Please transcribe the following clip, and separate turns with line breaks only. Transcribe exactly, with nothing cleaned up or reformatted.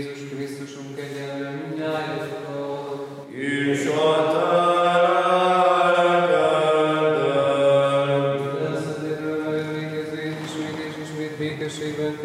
Jézus Krisztusunk egyenlő mindnyájunkkal,
és a te lelkeddel.
Szentedről megemlékező és ismét és ismét békességben